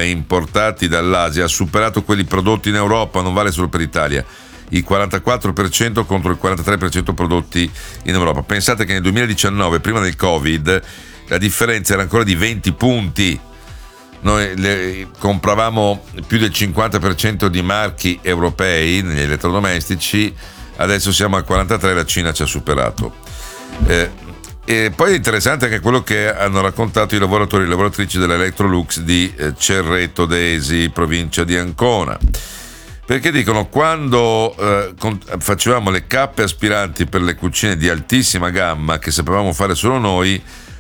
e importati dall'Asia ha superato quelli prodotti in Europa, non vale solo per l'Italia, il 44% contro il 43% prodotti in Europa. Pensate che nel 2019, prima del Covid, la differenza era ancora di 20 punti. Noi compravamo più del 50% di marchi europei negli elettrodomestici, adesso siamo al 43%, la Cina ci ha superato. E poi è interessante anche quello che hanno raccontato i lavoratori e le lavoratrici dell'Electrolux di Cerreto d'Esi, provincia di Ancona, perché dicono quando facevamo le cappe aspiranti per le cucine di altissima gamma che sapevamo fare solo noi,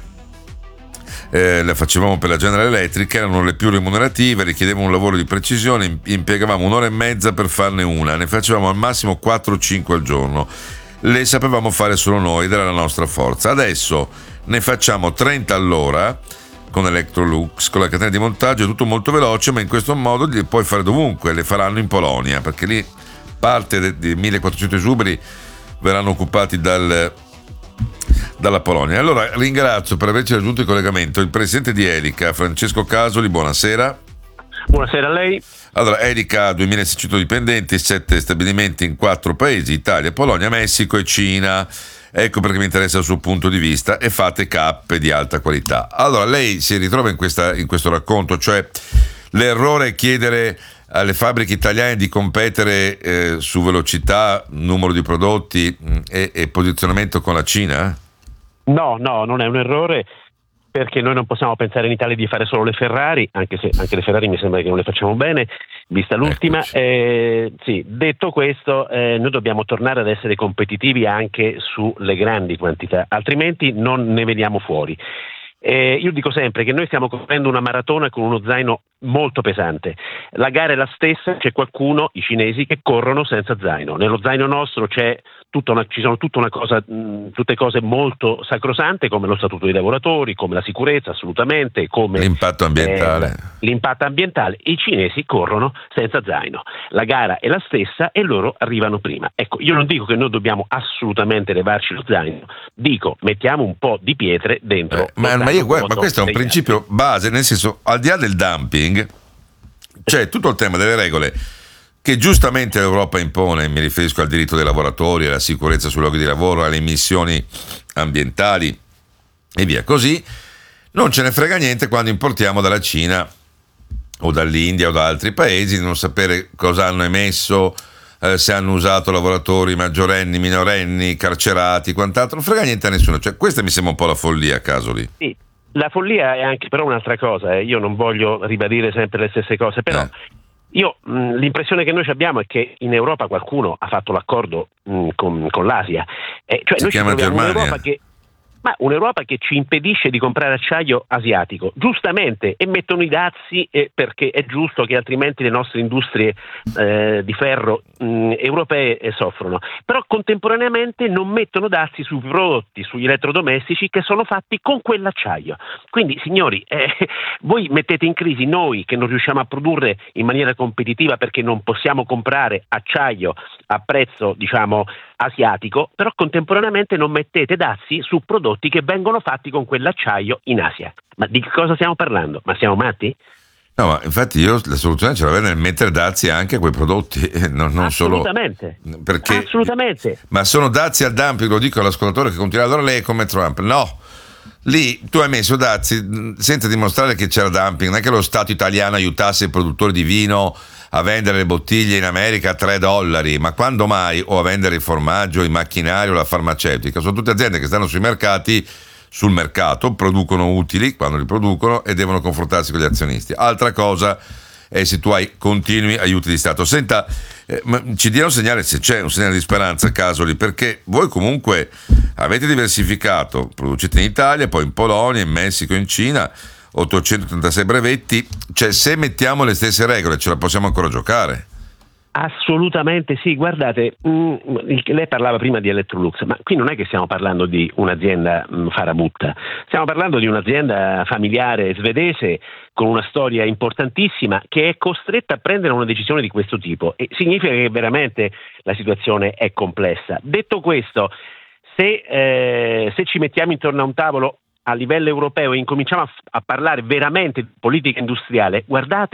le facevamo per la General Electric, erano le più remunerative, richiedevano un lavoro di precisione, impiegavamo un'ora e mezza per farne una, ne facevamo al massimo 4-5 al giorno, le sapevamo fare solo noi ed era la nostra forza. Adesso ne facciamo 30 all'ora con Electrolux, con la catena di montaggio, è tutto molto veloce, ma in questo modo li puoi fare dovunque, le faranno in Polonia, perché lì parte di 1400 esuberi verranno occupati dalla Polonia. Allora ringrazio per averci raggiunto il collegamento il presidente di Elica, Francesco Casoli. Buonasera. Buonasera a lei. Allora, Elica ha 2600 dipendenti, 7 stabilimenti in 4 paesi: Italia, Polonia, Messico e Cina. Ecco perché mi interessa il suo punto di vista, e fate cappe di alta qualità. Allora, lei si ritrova in questo racconto, cioè l'errore è chiedere alle fabbriche italiane di competere su velocità, numero di prodotti e posizionamento con la Cina? No, non è un errore, perché noi non possiamo pensare in Italia di fare solo le Ferrari, anche se anche le Ferrari mi sembra che non le facciamo bene, vista l'ultima. Sì, detto questo, noi dobbiamo tornare ad essere competitivi anche sulle grandi quantità, altrimenti non ne veniamo fuori. Io dico sempre che noi stiamo correndo una maratona con uno zaino molto pesante. La gara è la stessa, c'è qualcuno, i cinesi, che corrono senza zaino. Nello zaino nostro ci sono tutte cose molto sacrosante, come lo statuto dei lavoratori, come la sicurezza, assolutamente, come l'impatto ambientale. L'impatto ambientale. I cinesi corrono senza zaino. La gara è la stessa e loro arrivano prima. Ecco, io non dico che noi dobbiamo assolutamente levarci lo zaino, dico mettiamo un po' di pietre dentro. Ma questo è un principio base, nel senso, al di là del dumping, c'è tutto il tema delle regole che giustamente l'Europa impone. Mi riferisco al diritto dei lavoratori, alla sicurezza sui luoghi di lavoro, alle emissioni ambientali e via così. Non ce ne frega niente quando importiamo dalla Cina o dall'India o da altri paesi di non sapere cosa hanno emesso, se hanno usato lavoratori maggiorenni, minorenni, carcerati, quant'altro. Non frega niente a nessuno. Cioè, questa mi sembra un po' la follia, Casoli. Sì. La follia è anche però un'altra cosa, io non voglio ribadire sempre le stesse cose, però l'impressione che noi abbiamo è che in Europa qualcuno ha fatto l'accordo con l'Asia, cioè noi ci troviamo un'Europa che ci impedisce di comprare acciaio asiatico, giustamente, e mettono i dazi perché è giusto che altrimenti le nostre industrie di ferro europee soffrono, però contemporaneamente non mettono dazi sui prodotti, sugli elettrodomestici che sono fatti con quell'acciaio. Quindi signori, voi mettete in crisi noi che non riusciamo a produrre in maniera competitiva perché non possiamo comprare acciaio a prezzo, diciamo, asiatico, però contemporaneamente non mettete dazi su prodotti che vengono fatti con quell'acciaio in Asia. Ma di che cosa stiamo parlando? Ma siamo matti? No, ma infatti io la soluzione ce l'avevo nel mettere dazi anche a quei prodotti, non assolutamente, solo perché, assolutamente. Ma sono dazi al dumping, lo dico all'ascoltatore che continua, allora lei è come Trump. No, lì tu hai messo dazi senza dimostrare che c'era dumping, non è che lo Stato italiano aiutasse i produttori di vino a vendere le bottiglie in America a $3, ma quando mai, o a vendere il formaggio, il macchinario, la farmaceutica. Sono tutte aziende che stanno sul mercato, producono utili quando li producono e devono confrontarsi con gli azionisti. Altra cosa è se tu hai continui aiuti di Stato. Senta, ci dia un segnale, se c'è un segnale di speranza, Casoli, perché voi comunque avete diversificato, producete in Italia, poi in Polonia, in Messico, in Cina, 836 brevetti, cioè se mettiamo le stesse regole ce la possiamo ancora giocare? Assolutamente sì, guardate, lei parlava prima di Electrolux, ma qui non è che stiamo parlando di un'azienda farabutta, stiamo parlando di un'azienda familiare svedese con una storia importantissima che è costretta a prendere una decisione di questo tipo, e significa che veramente la situazione è complessa. Detto questo, se ci mettiamo intorno a un tavolo a livello europeo e incominciamo a parlare veramente di politica industriale, guardate